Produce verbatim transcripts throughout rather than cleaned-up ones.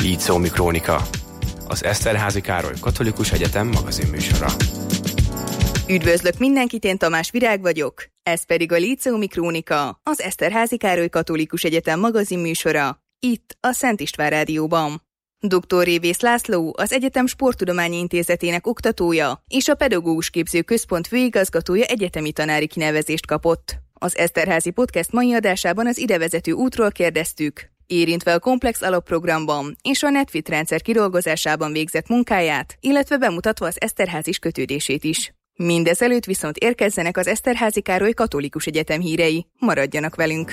Lícómi Krónika, az Eszterházy Károly Katolikus Egyetem magazinműsora. Üdvözlök mindenkit, én Tamás Virág vagyok, ez pedig a Lícómi Krónika, az Eszterházy Károly Katolikus Egyetem magazinműsora, itt a Szent István Rádióban. doktor Révész László, az Egyetem Sporttudományi Intézetének oktatója és a Pedagógus Képző Központ főigazgatója egyetemi tanári kinevezést kapott. Az Eszterházy Podcast mai adásában az idevezető útról kérdeztük, érintve a komplex alapprogramban és a NetFit rendszer kidolgozásában végzett munkáját, illetve bemutatva az Eszterházis kötődését is. Mindezelőtt viszont érkezzenek az Eszterházy Károly Katolikus Egyetem hírei. Maradjanak velünk!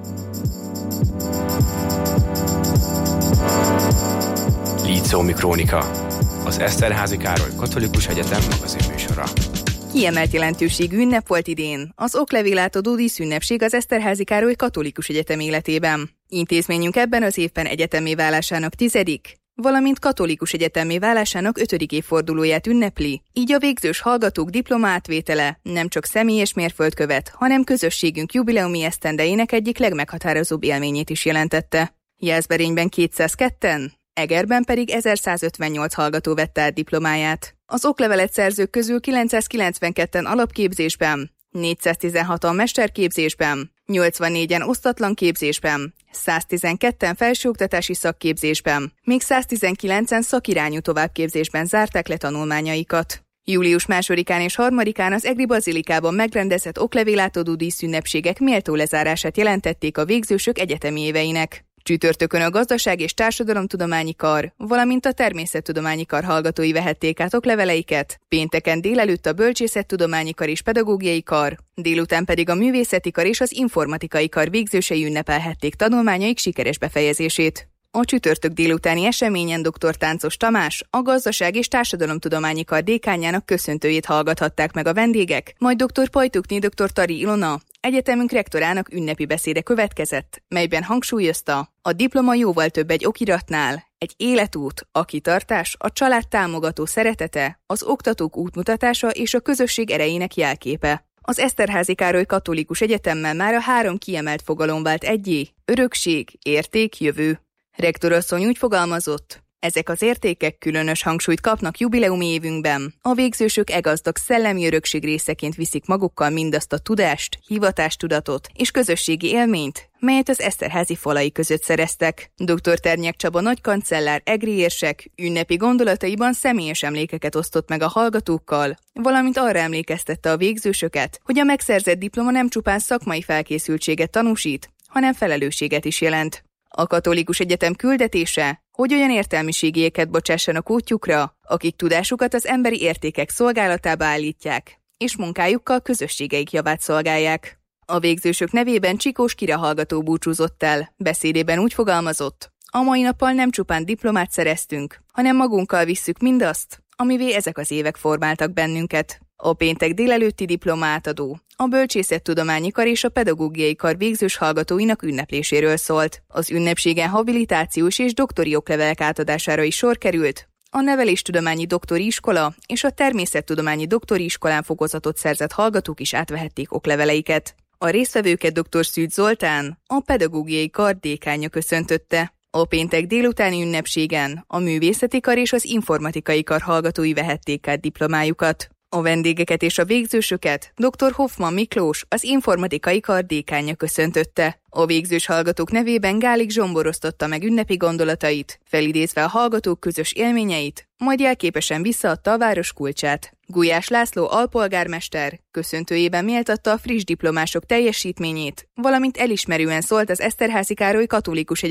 Lícómi Krónika, az Eszterházy Károly Katolikus Egyetem magazinműsora. Kiemelt jelentőségű ünnep volt idén, az oklevél átadó díszünnepség az Eszterházy Károly Katolikus Egyetem életében. Intézményünk ebben az évben egyetemmé válásának tizedik, valamint katolikus egyetemmé válásának ötödik évfordulóját ünnepli, így a végzős hallgatók diploma átvétele nem csak személyes mérföldkövet, hanem közösségünk jubileumi esztendejének egyik legmeghatározóbb élményét is jelentette. Jászberényben kétszázketten, Egerben pedig ezerszázötvennyolc hallgató vette át diplomáját. Az oklevelet szerzők közül kilencszázkilencvenketten alapképzésben, négyszáztizenhatan mesterképzésben, nyolcvannégyen osztatlan képzésben, száztizenketten felsőoktatási szakképzésben, még száztizenkilencen szakirányú továbbképzésben zárták le tanulmányaikat. Július másodikán és harmadikán az Egri Bazilikában megrendezett oklevélátadó díszünnepségek méltó lezárását jelentették a végzősök egyetemi éveinek. Csütörtökön a Gazdaság- és Társadalomtudományi Kar, valamint a Természettudományi Kar hallgatói vehették át okleveleiket, pénteken délelőtt a Bölcsészettudományi Kar és Pedagógiai Kar, délután pedig a Művészeti Kar és az Informatikai Kar végzősei ünnepelhették tanulmányaik sikeres befejezését. A csütörtök délutáni eseményen dr. Táncos Tamás, a Gazdaság- és Társadalomtudományi Kar dékánjának köszöntőjét hallgathatták meg a vendégek, majd dr. Pajtukné dr. Tari Ilona, egyetemünk rektorának ünnepi beszéde következett, melyben hangsúlyozta, a diploma jóval több egy okiratnál, egy életút, a kitartás, a család támogató szeretete, az oktatók útmutatása és a közösség erejének jelképe. Az Eszterházy Károly Katolikus Egyetemmel már a három kiemelt fogalom vált egyé: örökség, érték, jövő. Rektorasszony úgy fogalmazott, ezek az értékek különös hangsúlyt kapnak jubileumi évünkben. A végzősök e gazdag szellemi örökség részeként viszik magukkal mindazt a tudást, hivatástudatot és közösségi élményt, melyet az Eszterházy falai között szereztek. dr. Ternyek Csaba nagykancellár egri érsek ünnepi gondolataiban személyes emlékeket osztott meg a hallgatókkal, valamint arra emlékeztette a végzősöket, hogy a megszerzett diploma nem csupán szakmai felkészültséget tanúsít, hanem felelősséget is jelent. A Katolikus Egyetem küldetése, hogy olyan értelmiségieket bocsássanak útjukra, akik tudásukat az emberi értékek szolgálatába állítják, és munkájukkal közösségeik javát szolgálják. A végzősök nevében Csikós Kira hallgató búcsúzott el, beszédében úgy fogalmazott, a mai nappal nem csupán diplomát szereztünk, hanem magunkkal visszük mindazt, amivé ezek az évek formáltak bennünket. A péntek délelőtti diploma átadó a Bölcsészettudományi Kar és a Pedagógiai Kar végzős hallgatóinak ünnepléséről szólt. Az ünnepségen habilitációs és doktori oklevelek átadására is sor került. A Neveléstudományi Doktori Iskola és a Természettudományi Doktori Iskolán fokozatot szerzett hallgatók is átvehették okleveleiket. A résztvevőket dr. Szűcs Zoltán, a Pedagógiai Kar dékánja köszöntötte. A péntek délutáni ünnepségen a Művészeti Kar és az Informatikai Kar hallgatói vehették át diplomájukat. A vendégeket és a végzősöket dr. Hoffman Miklós, az Informatikai Kar dékánja köszöntötte. A végzős hallgatók nevében Gálik Zsombor osztotta meg ünnepi gondolatait, felidézve a hallgatók közös élményeit, majd jelképesen visszaadta a város kulcsát. Gulyás László alpolgármester köszöntőjében méltatta a friss diplomások teljesítményét, valamint elismerően szólt az Eszterházy Károly Katolikus